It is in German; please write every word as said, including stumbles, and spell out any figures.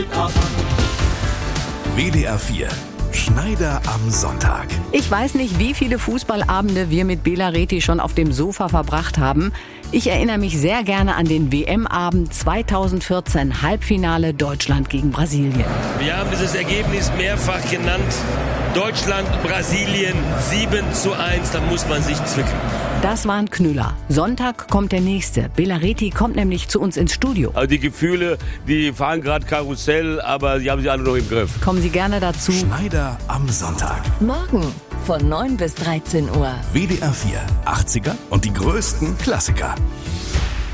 W D R vier Schneider am Sonntag. Ich weiß nicht, wie viele Fußballabende wir mit Bela Reti schon auf dem Sofa verbracht haben. Ich erinnere mich sehr gerne an den W M-Abend zweitausendvierzehn, Halbfinale Deutschland gegen Brasilien. Wir haben dieses Ergebnis mehrfach genannt. Deutschland, Brasilien, sieben zu eins, da muss man sich zwicken. Das war ein Knüller. Sonntag kommt der nächste. Bela Reti kommt nämlich zu uns ins Studio. Also die Gefühle, die fahren gerade Karussell, aber sie haben sie alle noch im Griff. Kommen Sie gerne dazu. Schneider am Sonntag. Morgen von neun bis dreizehn Uhr. W D R vier achtziger und die größten Klassiker.